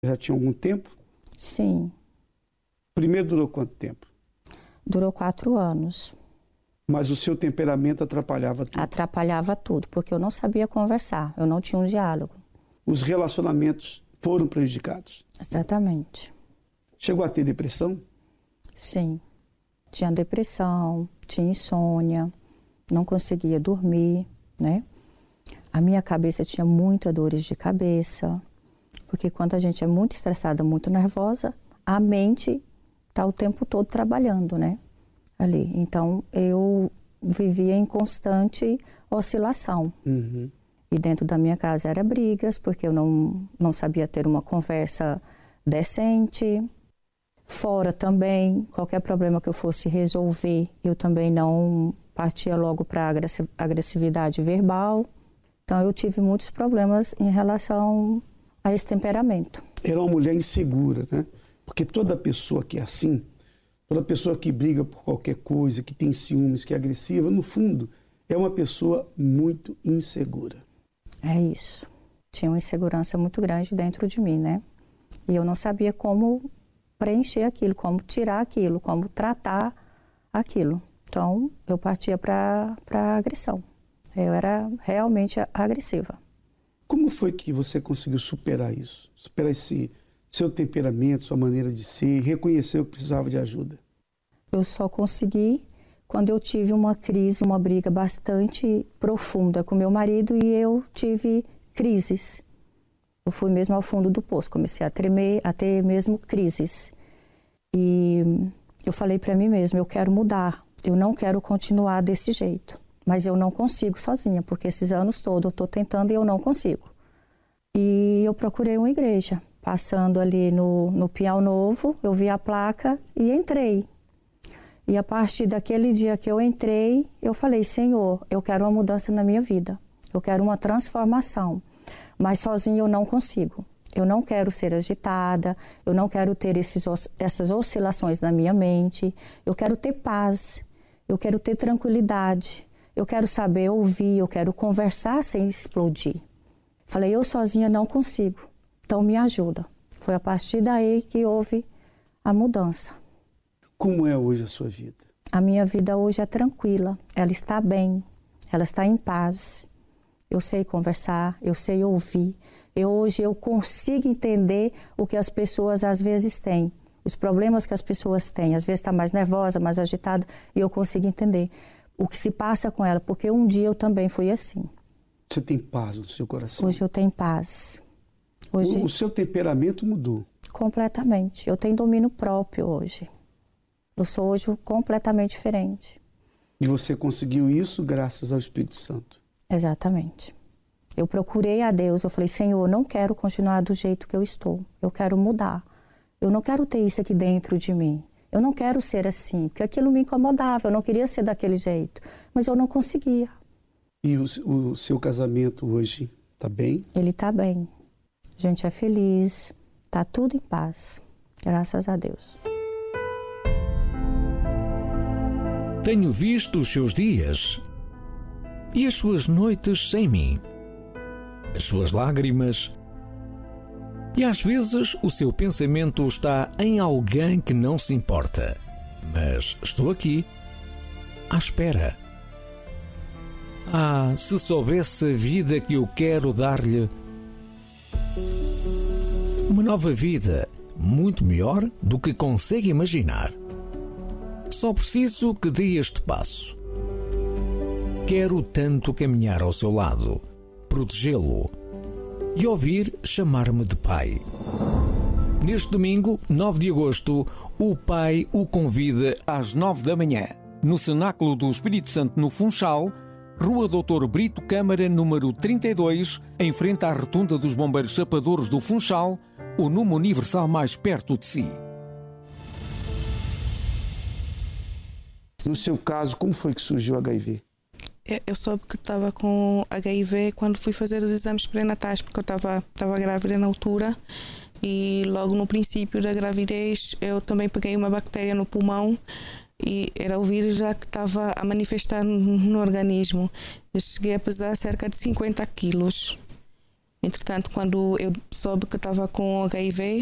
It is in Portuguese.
Já tinha algum tempo? Sim. Primeiro durou quanto tempo? Durou 4 anos. Mas o seu temperamento atrapalhava tudo? Atrapalhava tudo, porque eu não sabia conversar, eu não tinha um diálogo. Os relacionamentos foram prejudicados? Exatamente. Chegou a ter depressão? Sim. Tinha depressão, tinha insônia, não conseguia dormir, né? A minha cabeça tinha muitas dores de cabeça, porque quando a gente é muito estressada, muito nervosa, a mente está o tempo todo trabalhando, né? Ali. Então, eu vivia em constante oscilação. Uhum. E dentro da minha casa era brigas, porque eu não sabia ter uma conversa decente. Fora também, qualquer problema que eu fosse resolver, eu também não partia logo para agressividade verbal. Então, eu tive muitos problemas em relação a esse temperamento. Era uma mulher insegura, né? Porque toda pessoa que é assim, toda pessoa que briga por qualquer coisa, que tem ciúmes, que é agressiva, no fundo, é uma pessoa muito insegura. É isso. Tinha uma insegurança muito grande dentro de mim, né? E eu não sabia como preencher aquilo, como tirar aquilo, como tratar aquilo. Então, eu partia para a agressão. Eu era realmente agressiva. Como foi que você conseguiu superar isso? Superar esse seu temperamento, sua maneira de ser, reconhecer que precisava de ajuda? Eu só consegui quando eu tive uma crise, uma briga bastante profunda com meu marido e eu tive crises. Eu fui mesmo ao fundo do poço, comecei a tremer, a ter mesmo crises. E eu falei para mim mesma, eu quero mudar, eu não quero continuar desse jeito. Mas eu não consigo sozinha, porque esses anos todos eu estou tentando e eu não consigo. E eu procurei uma igreja, passando ali no Pinhal Novo, eu vi a placa e entrei. E a partir daquele dia que eu entrei, eu falei, Senhor, eu quero uma mudança na minha vida. Eu quero uma transformação. Mas sozinha eu não consigo. Eu não quero ser agitada, eu não quero ter essas oscilações na minha mente. Eu quero ter paz, eu quero ter tranquilidade. Eu quero saber ouvir, eu quero conversar sem explodir. Falei, eu sozinha não consigo, então me ajuda. Foi a partir daí que houve a mudança. Como é hoje a sua vida? A minha vida hoje é tranquila, ela está bem, ela está em paz. Eu sei conversar, eu sei ouvir. Hoje eu consigo entender o que as pessoas às vezes têm, os problemas que as pessoas têm. Às vezes está mais nervosa, mais agitada, e eu consigo entender o que se passa com ela, porque um dia eu também fui assim. Você tem paz no seu coração? Hoje eu tenho paz. Hoje, o seu temperamento mudou? Completamente. Eu tenho domínio próprio hoje. Eu sou hoje completamente diferente. E você conseguiu isso graças ao Espírito Santo? Exatamente. Eu procurei a Deus, eu falei, Senhor, não quero continuar do jeito que eu estou. Eu quero mudar. Eu não quero ter isso aqui dentro de mim. Eu não quero ser assim, porque aquilo me incomodava, eu não queria ser daquele jeito, mas eu não conseguia. E o seu casamento hoje está bem? Ele está bem. A gente é feliz, está tudo em paz, graças a Deus. Tenho visto os seus dias e as suas noites sem mim, as suas lágrimas, e às vezes o seu pensamento está em alguém que não se importa. Mas estou aqui, à espera. Ah, se soubesse a vida que eu quero dar-lhe. Uma nova vida, muito melhor do que consegue imaginar. Só preciso que dê este passo. Quero tanto caminhar ao seu lado, protegê-lo e ouvir chamar-me de pai. Neste domingo, 9 de agosto, o Pai o convida às 9 da manhã, no Cenáculo do Espírito Santo no Funchal, Rua Doutor Brito Câmara, número 32, em frente à Rotunda dos Bombeiros Chapadores do Funchal, o número universal mais perto de si. No seu caso, como foi que surgiu o HIV? Eu soube que estava com HIV quando fui fazer os exames pré-natais, porque eu estava grávida na altura e logo no princípio da gravidez eu também peguei uma bactéria no pulmão e era o vírus já que estava a manifestar no organismo. Eu cheguei a pesar cerca de 50 quilos Entretanto, quando eu soube que estava com HIV,